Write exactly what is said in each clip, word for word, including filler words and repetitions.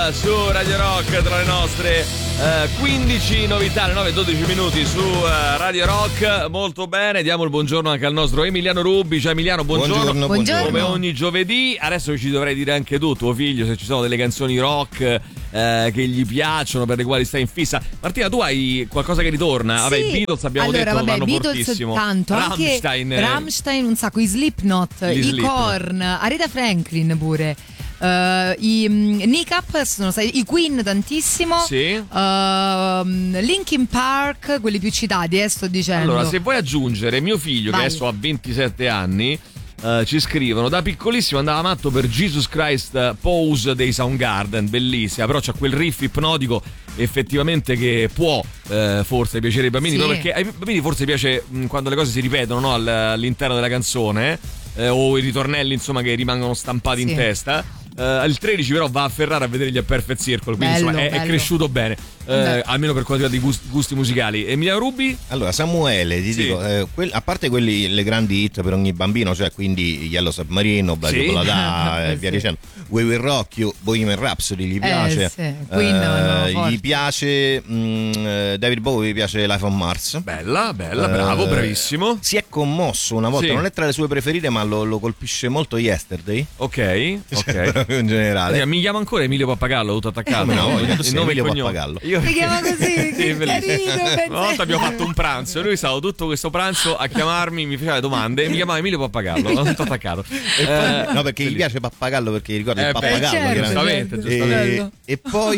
Su Radio Rock tra le nostre eh, quindici novità, le nove e dodici minuti su eh, Radio Rock. Molto bene, diamo il buongiorno anche al nostro Emiliano Rubi. Ciao Emiliano, buongiorno. Buongiorno, buongiorno. Come ogni giovedì, adesso ci dovrai dire anche tu, tuo figlio, se ci sono delle canzoni rock eh, che gli piacciono, per le quali stai in fissa. Martina, tu hai qualcosa che ritorna? Sì. Vabbè, i Beatles abbiamo allora, detto vabbè, vanno Beatles fortissimo. tanto, Rammstein, anche Rammstein un sacco, i Slipknot, Gli i Slipknot. Korn, Aretha Franklin pure. Uh, i um, Nick Up sono stati, i Queen tantissimo, Sì. uh, Linkin Park, quelli più citati, eh, sto dicendo. Allora, se vuoi aggiungere, mio figlio Vai. che adesso ha ventisette anni, uh, ci scrivono, da piccolissimo andava matto per Jesus Christ uh, Pose dei Soundgarden, bellissima, però c'ha quel riff ipnotico effettivamente che può uh, forse piacere ai bambini, Sì. no? Perché ai bambini forse piace mh, quando le cose si ripetono, no? All- all'interno della canzone eh, o i ritornelli insomma che rimangono stampati Sì. in testa. Uh, il tredici però va a Ferrara a vedere gli A Perfect Circle, quindi Bello, insomma è, è bello. cresciuto bene, uh, almeno per quanto riguarda i gusti, gusti musicali. Emiliano Rubi? Allora, Samuele, ti Sì. dico, eh, quel- a parte quelli, le grandi hit per ogni bambino, cioè quindi Yellow Submarino, Black Sì. Blada e Eh, via sì. dicendo, We Will Rock You, Bohemian Rhapsody gli piace, sì. Queen vanno Eh, forti. gli piace mh, eh, David Bowie, gli piace Life on Mars. Bella, bella, Eh, bravo, bravissimo. Si è commosso una volta, Sì. non è tra le sue preferite, ma lo, lo colpisce molto Yesterday. Ok, ok. Proprio in generale. Eh, mi chiama ancora Emilio Pappagallo, tutto attaccato. come no, no? voglio- Il sì, nome e il Emilio cognome. Pappagallo. Io- Si chiama così, Sì, che bellissimo. carino. Una volta abbiamo fatto un pranzo e lui stava tutto questo pranzo a chiamarmi, mi faceva le domande e mi chiamava Emilio Pappagallo, tutto attaccato. Eh, No, perché gli piace Pappagallo, perché ricorda Eh, il beh, pappagallo. certo, chiaramente. giustamente, certo. giustamente. E, e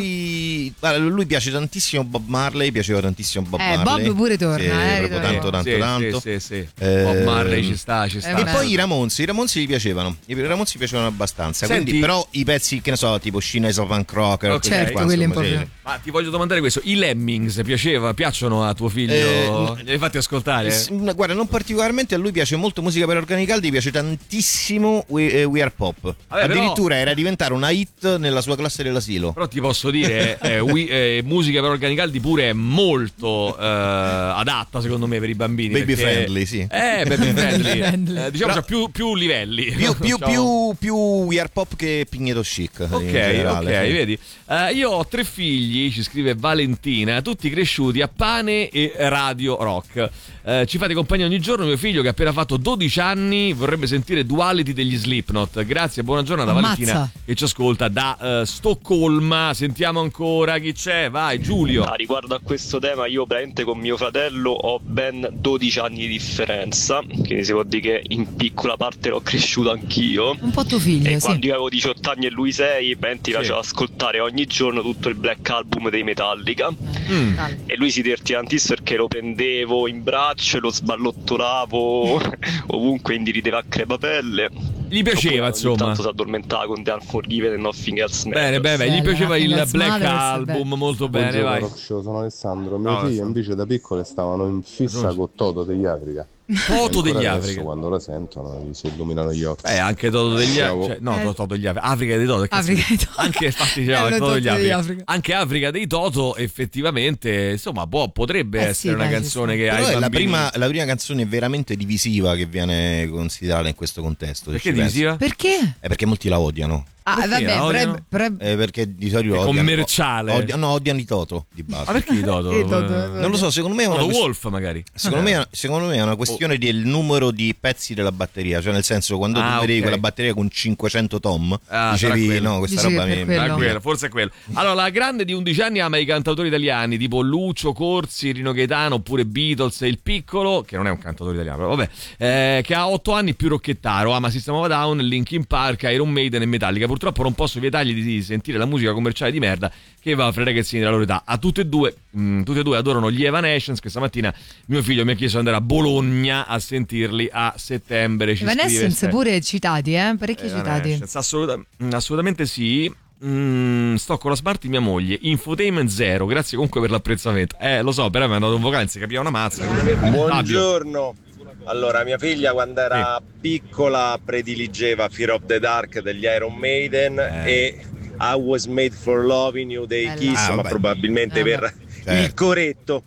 poi guarda, lui piace tantissimo Bob Marley, piaceva tantissimo Bob Eh, Marley. Bob pure torna, Sì, eh, proprio ritorna. tanto tanto sì, tanto. Sì, sì, sì. Eh, Bob Marley ci sta, ci sta. Eh, E vabbè. poi i Ramones, i Ramones gli piacevano. I Ramones gli piacevano abbastanza. Senti- Quindi, però i pezzi, che ne so, tipo Shiners of Punk Rocker, Ok. questi Certo, qua, quelli un insomma, po' sì. più. Ma ti voglio domandare questo, i Lemmings piaceva, piacciono a tuo figlio? Eh, Li hai fatti ascoltare? Eh, s- Guarda, non particolarmente, a lui piace molto musica per organi caldi, piace tantissimo We, eh, We Are Pop. Vabbè, però- Addirittura era diventare una hit nella sua classe dell'asilo. Però ti posso dire, eh, we- eh, musica per organi caldi pure è molto eh, adatta secondo me per i bambini. Baby perché- friendly, sì. Eh, baby friendly. friendly. Eh, diciamo Però- c'ha più, più livelli. Più, più, Diciamo- più, più We Are Pop che Pigneto Chic. in Ok, generale, ok, sì. vedi. Eh, io ho tre figli, ci scrive Valentina, tutti cresciuti a pane e radio rock. Eh, ci fate compagnia ogni giorno. Mio figlio, che ha appena fatto dodici anni, vorrebbe sentire Duality degli Slipknot. Grazie, buona giornata, Ammazza. Valentina, che ci ascolta da eh, Stoccolma. Sentiamo ancora chi c'è. Vai, Giulio. Ah, riguardo a questo tema, io praticamente con mio fratello ho ben dodici anni di differenza, quindi si può dire che in piccola parte l'ho cresciuto anch'io. Un po' tuo figlio, E sì. quando io avevo diciotto anni e lui sei, praticamente Sì. faceva ascoltare ogni giorno tutto il Black Album dei Metallica. Mm. E lui si divertiva tantissimo perché lo prendevo in braccio e lo sballottolavo ovunque, quindi rideva a crepapelle. Gli piaceva, Ogni insomma. tanto si addormentava con The Unforgiven e Nothing Else Matters. Bene, bene, bene. Gli Bella, piaceva il Happiness Black Mothers, Album, beh. molto bene, Buongiorno vai. Rock Show, sono Alessandro. Mio No, figlio Alessandro. invece da piccole stavano in fissa con Toto degli Africa. Toto Ancora degli adesso, Africa. quando la sentono gli si illuminano gli occhi. Eh, anche Toto degli Bravo. Africa. Cioè, no, Eh. Toto degli Africa. Africa dei Toto. che cazzo Africa di- dei Toto. Anche infatti diceva Eh, Toto Toto degli degli Africa. Africa. Anche Africa dei Toto, effettivamente, insomma, può, potrebbe Eh, essere sì, una dai, ci canzone sta. che Però ai è la bambini. prima, la prima canzone veramente divisiva che viene considerata in questo contesto. se Perché ci pensi. divisiva? Perché? È perché molti la odiano. Ah, Perché vabbè, la odiano? pre- pre- Eh, perché di solito È odiano, commerciale. odi- no, odiano i Toto di base. Ma perché Toto? Sì, Toto, Eh, Non lo so, secondo me è una Toto quest- Wolf, magari. Secondo me, secondo me è una questione del numero di pezzi della batteria, cioè nel senso quando Ah, tu vedevi ok. quella batteria con cinquecento tom, Ah, dicevi sarà quello. no, questa Dicevi roba per mi... quello. Ah, quello, forse è quello. Allora, la grande di undici anni ama i cantautori italiani tipo Lucio Corsi, Rino Gaetano oppure Beatles. E il piccolo, che non è un cantautore italiano, però vabbè, eh, che ha otto anni, più rocchettaro, ama System of a Down, Linkin Park, Iron Maiden e Metallica. Purtroppo non posso vietargli di sentire la musica commerciale di merda che va fra i ragazzini della loro età. A tutte e due, mh, tutte e due adorano gli Evanescence, che stamattina mio figlio mi ha chiesto di andare a Bologna a sentirli a settembre. Ci Evanescence scrive- pure citati, eh? Parecchi Eh, citati. Evanescence, assoluta- assolutamente sì. Mm, sto con la smart di mia moglie. Infotainment zero. Grazie comunque per l'apprezzamento. Eh, lo so, però mi è andato un vocale, non si capiva una mazza. Fabio. Buongiorno. Allora, mia figlia quando era piccola prediligeva Fear of the Dark degli Iron Maiden Eh. e I Was Made for Loving You dei Bella. Kiss, Ah, ma vabbè. probabilmente Eh, per Certo. il coretto.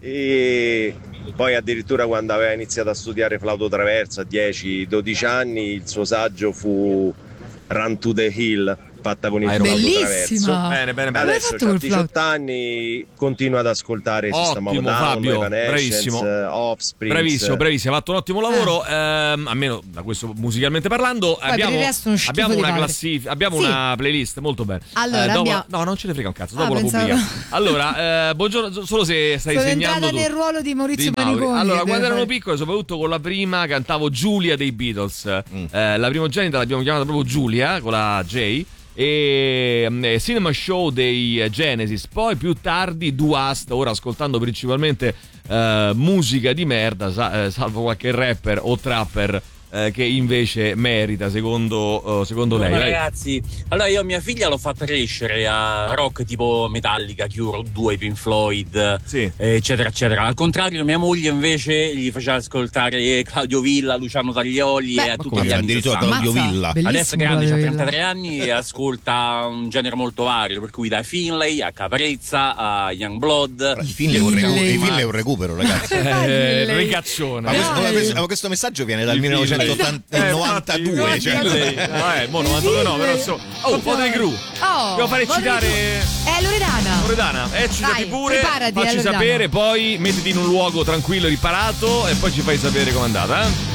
E poi addirittura quando aveva iniziato a studiare flauto traverso a dieci dodici anni, il suo saggio fu Run to the Hill. fatta con il Aeroflauto. flauto traverso. Bellissima. Bene, bene, bene. Come hai Adesso fatto ho col diciotto anni, continuo ad ascoltare System of a Ottimo Down, Fabio, Evanescence, bravissimo. Offspring. Bravissimo, bravissimo, ha fatto un ottimo lavoro, ehm, almeno da questo musicalmente parlando. per Abbiamo, il resto uno schifo abbiamo di una padre. classifica, abbiamo Sì. una playlist molto bella. Allora, dopo- abbiamo- No, non ce ne frega un cazzo, Ah, dopo la pensavo- pubblica. Allora, eh, buongiorno, solo se stai Sono segnando entrata tu. nel ruolo di Maurizio Di Mauri. Paniconi. Allora, che quando deve erano fare- piccoli, soprattutto con la prima, cantavo Giulia dei Beatles. Eh, la primogenita l'abbiamo chiamata proprio Giulia, con la J. E eh, Cinema Show dei Genesis. Poi più tardi Duast, ora ascoltando principalmente eh, musica di merda, sa- eh, salvo qualche rapper o trapper eh, che invece merita, secondo, eh, secondo lei. Ma Lei- ragazzi, allora io mia figlia l'ho fatta crescere a rock tipo Metallica, Cure, due, Pink Floyd, Sì. eccetera, eccetera. Al contrario, mia moglie invece gli faceva ascoltare Claudio Villa, Luciano Taglioli Beh, e ma a tutti come gli anni addirittura sessanta. Claudio Ammazza, Villa. bellissimo Adesso è grande, ha Claudio Villa. trentatré anni e ascolta un genere molto vario, per cui da Finlay a Caparezza a Youngblood. I film è un recu- Finlay. i film è un recupero, ragazzi. Eh, Lei. ricaccione. Ma questo, Dai. questo- questo messaggio viene dal Il millenovecentonovantadue. Eh, cioè. Finlay. Eh, mo novantadue no, però insomma. Oh, un po' dei Gru. Oh, Devo fare voglio citare Eh, Loredana. Loredana, eh, citati Dai, pure, preparati, facci eh, Loredana. sapere, poi mettiti in un luogo tranquillo, riparato e poi ci fai sapere com'è andata, eh?